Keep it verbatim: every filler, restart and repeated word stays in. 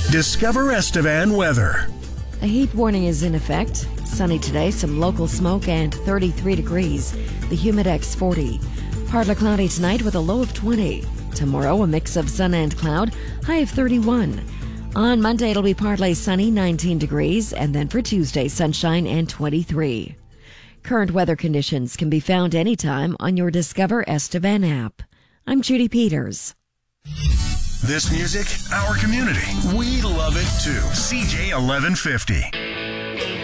Discover Estevan weather. A heat warning is in effect. Sunny today, some local smoke, and thirty-three degrees. The Humidex forty. Partly cloudy tonight with a low of twenty. Tomorrow, a mix of sun and cloud, high of thirty-one. On Monday, it'll be partly sunny, nineteen degrees, and then for Tuesday, sunshine and twenty-three. Current weather conditions can be found anytime on your Discover Estevan app. I'm Judy Peters. This music, our community. We love it too. C J eleven fifty.